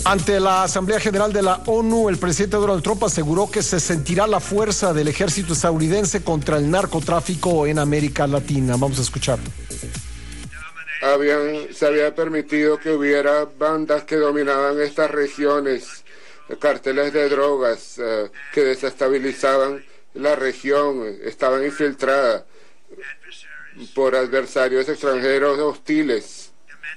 Ante la Asamblea General de la ONU, el presidente Donald Trump aseguró que se sentirá la fuerza del ejército estadounidense contra el narcotráfico en América Latina. Vamos a escuchar. Se había permitido que hubiera bandas que dominaban estas regiones, carteles de drogas que desestabilizaban la región, estaban infiltradas por adversarios extranjeros hostiles,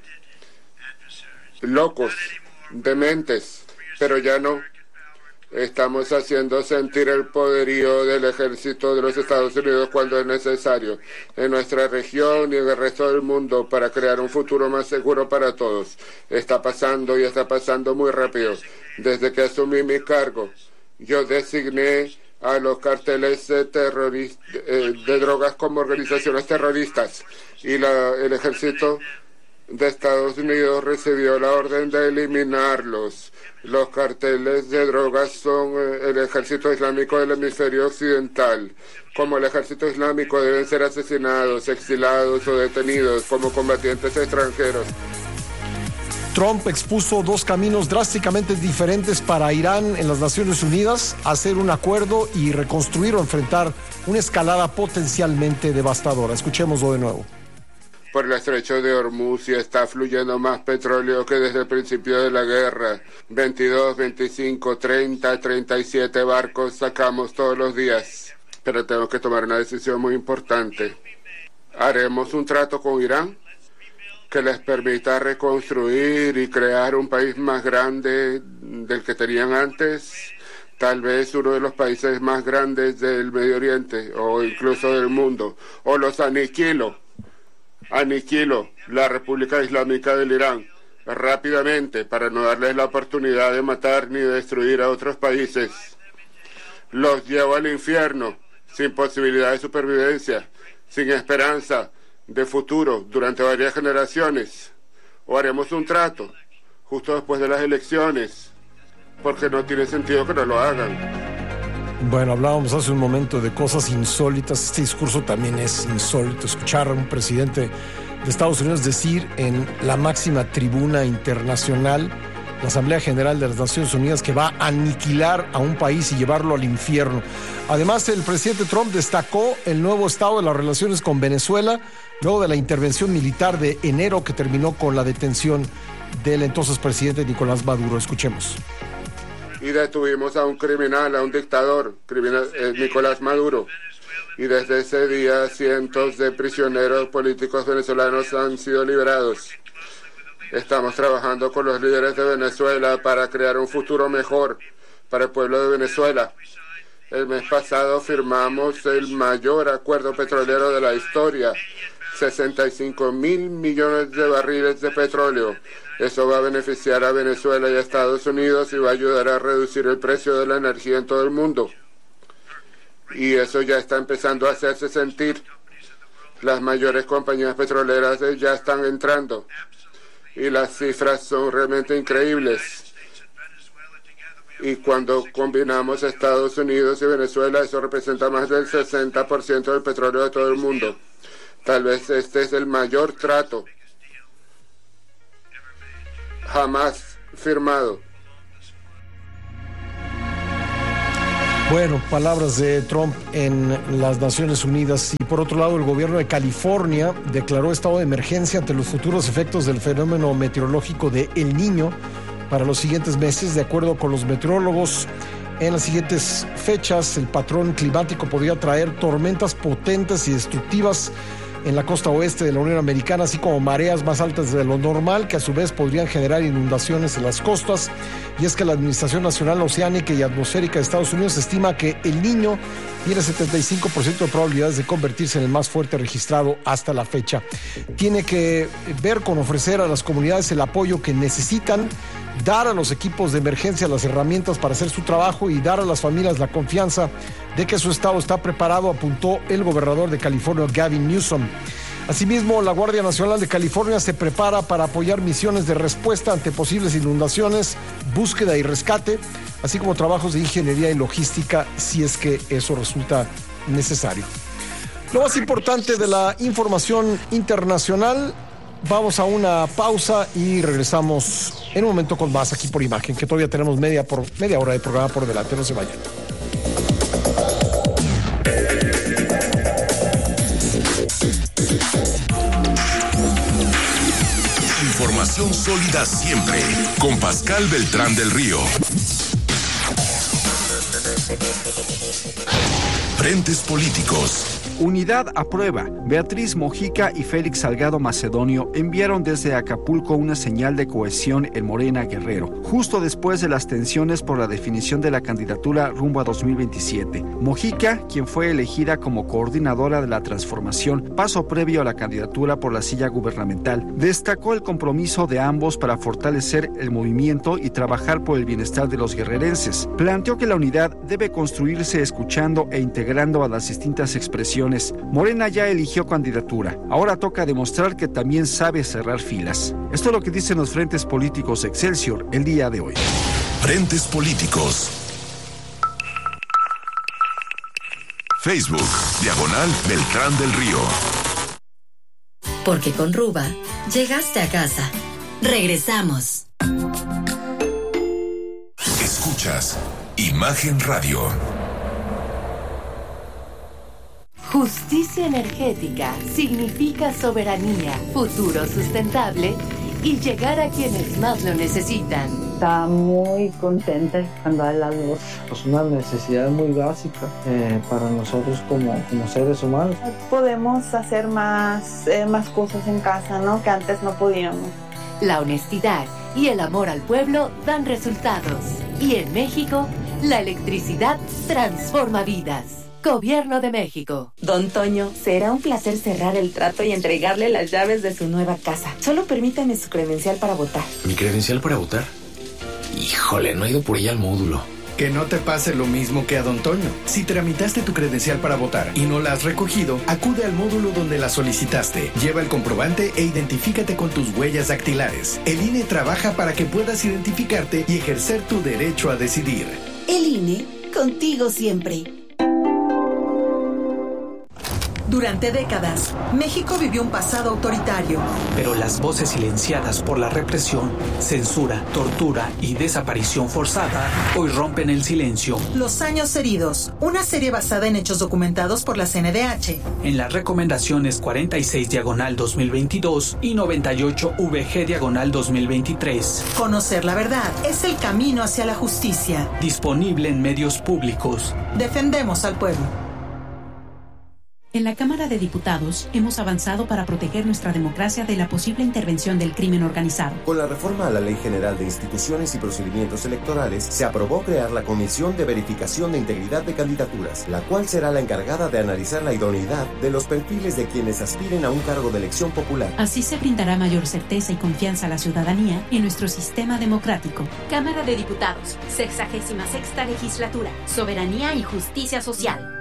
locos, dementes, pero ya no. Estamos haciendo sentir el poderío del ejército de los Estados Unidos cuando es necesario en nuestra región y en el resto del mundo para crear un futuro más seguro para todos. Está pasando y está pasando muy rápido. Desde que asumí mi cargo, yo designé a los carteles de drogas como organizaciones terroristas y el ejército de Estados Unidos recibió la orden de eliminarlos. Los carteles de drogas son el ejército islámico del hemisferio occidental. Como el ejército islámico deben ser asesinados, exilados o detenidos como combatientes extranjeros. Trump expuso dos caminos drásticamente diferentes para Irán en las Naciones Unidas: hacer un acuerdo y reconstruir o enfrentar una escalada potencialmente devastadora. Escuchémoslo de nuevo. Por el estrecho de Hormuz y está fluyendo más petróleo que desde el principio de la guerra. 22, 25, 30, 37 barcos sacamos todos los días. Pero tengo que tomar una decisión muy importante. ¿Haremos un trato con Irán que les permita reconstruir y crear un país más grande del que tenían antes? Tal vez uno de los países más grandes del Medio Oriente o incluso del mundo. ¿O los aniquilo la República Islámica del Irán rápidamente para no darles la oportunidad de matar ni destruir a otros países? Los llevo al infierno sin posibilidad de supervivencia, sin esperanza de futuro durante varias generaciones. ¿O haremos un trato justo después de las elecciones? Porque no tiene sentido que no lo hagan. Bueno, hablábamos hace un momento de cosas insólitas. Este discurso también es insólito. Escuchar a un presidente de Estados Unidos decir en la máxima tribuna internacional, la Asamblea General de las Naciones Unidas, que va a aniquilar a un país y llevarlo al infierno. Además, el presidente Trump destacó el nuevo estado de las relaciones con Venezuela luego de la intervención militar de enero que terminó con la detención del entonces presidente Nicolás Maduro. Escuchemos. Y detuvimos a un criminal, a un dictador, Nicolás Maduro. Y desde ese día cientos de prisioneros políticos venezolanos han sido liberados. Estamos trabajando con los líderes de Venezuela para crear un futuro mejor para el pueblo de Venezuela. El mes pasado firmamos el mayor acuerdo petrolero de la historia, 65,000 millones de barriles de petróleo. Eso va a beneficiar a Venezuela y a Estados Unidos y va a ayudar a reducir el precio de la energía en todo el mundo. Y eso ya está empezando a hacerse sentir. Las mayores compañías petroleras ya están entrando. Y las cifras son realmente increíbles. Y cuando combinamos Estados Unidos y Venezuela, eso representa más del 60% del petróleo de todo el mundo. Tal vez este es el mayor trato jamás firmado. Bueno, palabras de Trump en las Naciones Unidas. Y por otro lado, el gobierno de California declaró estado de emergencia ante los futuros efectos del fenómeno meteorológico de El Niño para los siguientes meses. De acuerdo con los meteorólogos, en las siguientes fechas el patrón climático podría traer tormentas potentes y destructivas en la costa oeste de la Unión Americana, así como mareas más altas de lo normal, que a su vez podrían generar inundaciones en las costas. Y es que la Administración Nacional Oceánica y Atmosférica de Estados Unidos estima que El Niño tiene 75% de probabilidades de convertirse en el más fuerte registrado hasta la fecha. Tiene que ver con ofrecer a las comunidades el apoyo que necesitan, dar a los equipos de emergencia las herramientas para hacer su trabajo y dar a las familias la confianza de que su estado está preparado, apuntó el gobernador de California, Gavin Newsom. Asimismo, la Guardia Nacional de California se prepara para apoyar misiones de respuesta ante posibles inundaciones, búsqueda y rescate, así como trabajos de ingeniería y logística si es que eso resulta necesario. Lo más importante de la información internacional: Vamos a una pausa y regresamos en un momento con más aquí por Imagen, que todavía tenemos media hora de programa por delante. No se vayan. Información sólida siempre, con Pascal Beltrán del Río. Frentes políticos. Unidad aprueba. Beatriz Mojica y Félix Salgado Macedonio enviaron desde Acapulco una señal de cohesión en Morena Guerrero, justo después de las tensiones por la definición de la candidatura rumbo a 2027. Mojica, quien fue elegida como coordinadora de la transformación, paso previo a la candidatura por la silla gubernamental, destacó el compromiso de ambos para fortalecer el movimiento y trabajar por el bienestar de los guerrerenses. Planteó que la unidad debe construirse escuchando e integrando a las distintas expresiones. Morena ya eligió candidatura. Ahora toca demostrar que también sabe cerrar filas. Esto es lo que dicen los frentes políticos Excelsior el día de hoy. Frentes políticos. Facebook, /Beltrán del Río. Porque con Ruba llegaste a casa. Regresamos. Escuchas Imagen Radio. Justicia energética significa soberanía, futuro sustentable y llegar a quienes más lo necesitan. Está muy contenta cuando da la luz. Es una necesidad muy básica para nosotros como seres humanos. Podemos hacer más cosas en casa, ¿no? Que antes no podíamos. La honestidad y el amor al pueblo dan resultados. Y en México, la electricidad transforma vidas. Gobierno de México. Don Toño, será un placer cerrar el trato y entregarle las llaves de su nueva casa. Solo permítame su credencial para votar. ¿Mi credencial para votar? Híjole, no he ido por ella al módulo. Que no te pase lo mismo que a Don Toño. Si tramitaste tu credencial para votar y no la has recogido, acude al módulo donde la solicitaste. Lleva el comprobante e identifícate con tus huellas dactilares. El INE trabaja para que puedas identificarte y ejercer tu derecho a decidir. El INE, contigo siempre. Durante décadas, México vivió un pasado autoritario. Pero las voces silenciadas por la represión, censura, tortura y desaparición forzada hoy rompen el silencio. Los años heridos, una serie basada en hechos documentados por la CNDH. En las recomendaciones 46/2022 y 98/VG/2023. Conocer la verdad es el camino hacia la justicia. Disponible en medios públicos. Defendemos al pueblo. En la Cámara de Diputados hemos avanzado para proteger nuestra democracia de la posible intervención del crimen organizado. Con la reforma a la Ley General de Instituciones y Procedimientos Electorales, se aprobó crear la Comisión de Verificación de Integridad de Candidaturas, la cual será la encargada de analizar la idoneidad de los perfiles de quienes aspiren a un cargo de elección popular. Así se brindará mayor certeza y confianza a la ciudadanía en nuestro sistema democrático. Cámara de Diputados, 66ª Legislatura, Soberanía y Justicia Social.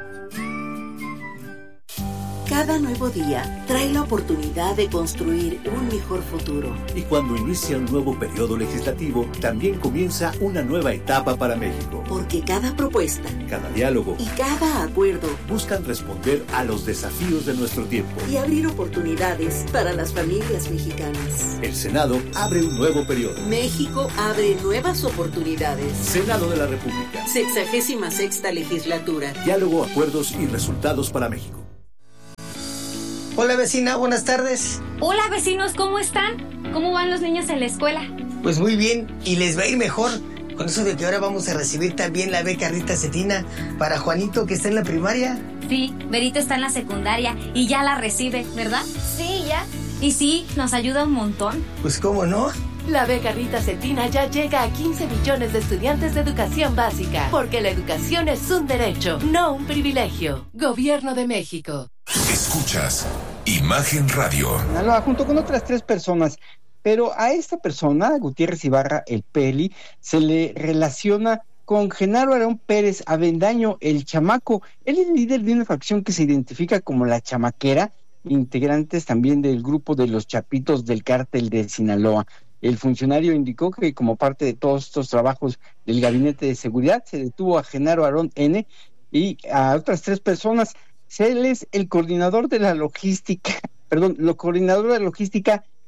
Cada nuevo día trae la oportunidad de construir un mejor futuro. Y cuando inicia un nuevo periodo legislativo, también comienza una nueva etapa para México. Porque cada propuesta, cada diálogo y cada acuerdo buscan responder a los desafíos de nuestro tiempo y abrir oportunidades para las familias mexicanas. El Senado abre un nuevo periodo. México abre nuevas oportunidades. Senado de la República. 66ª Legislatura. Diálogo, acuerdos y resultados para México. Hola vecina, buenas tardes. Hola vecinos, ¿cómo están? ¿Cómo van los niños en la escuela? Pues muy bien, y les va a ir mejor con eso de que ahora vamos a recibir también la beca Rita Cetina para Juanito, que está en la primaria. Sí, Berito está en la secundaria y ya la recibe, ¿verdad? Sí, ya. Y sí, nos ayuda un montón. Pues cómo no. La beca Rita Cetina ya llega a 15 millones de estudiantes de educación básica, porque la educación es un derecho, no un privilegio. Gobierno de México. Escuchas Imagen Radio. Junto con otras 3 personas, pero a esta persona, Gutiérrez Ibarra, el Peli, se le relaciona con Genaro Aarón Pérez Avendaño, el chamaco. Él es líder de una facción que se identifica como la Chamaquera, integrantes también del grupo de los Chapitos del Cártel de Sinaloa. El funcionario indicó que como parte de todos estos trabajos del Gabinete de Seguridad se detuvo a Genaro Aarón N. y a otras 3 personas. Él es el coordinador de la logística,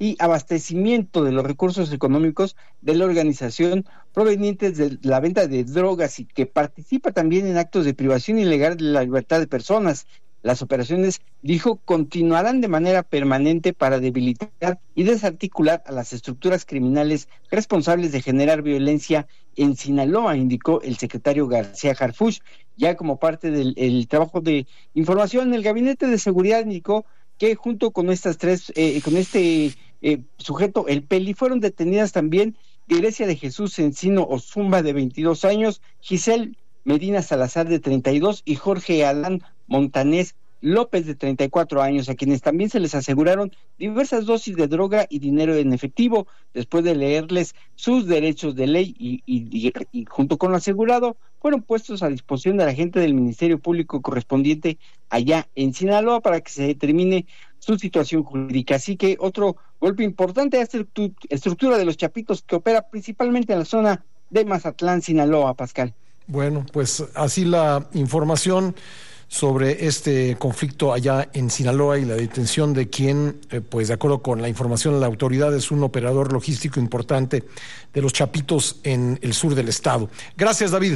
y abastecimiento de los recursos económicos de la organización provenientes de la venta de drogas y que participa también en actos de privación ilegal de la libertad de personas. Las operaciones, dijo, continuarán de manera permanente para debilitar y desarticular a las estructuras criminales responsables de generar violencia en Sinaloa, indicó el secretario García Harfuch. Ya como parte del trabajo de información, el Gabinete de Seguridad indicó que junto con estas tres, sujeto, el Peli, fueron detenidas también Grecia de Jesús Encino Ozumba, de 22 años, Giselle Medina Salazar, de 32, y Jorge Adán Montanés López, de 34 años, a quienes también se les aseguraron diversas dosis de droga y dinero en efectivo, después de leerles sus derechos de ley y junto con lo asegurado, fueron puestos a disposición de la gente del Ministerio Público correspondiente allá en Sinaloa para que se determine su situación jurídica. Así que otro golpe importante a esta estructura de los Chapitos, que opera principalmente en la zona de Mazatlán, Sinaloa, Pascal. Bueno, pues así la información sobre este conflicto allá en Sinaloa y la detención de quien, pues de acuerdo con la información de la autoridad, es un operador logístico importante de los Chapitos en el sur del estado. Gracias, David.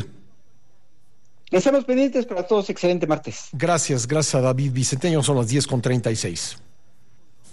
Estamos pendientes para todos. Excelente martes. Gracias a David Vicenteño. Son las 10:36.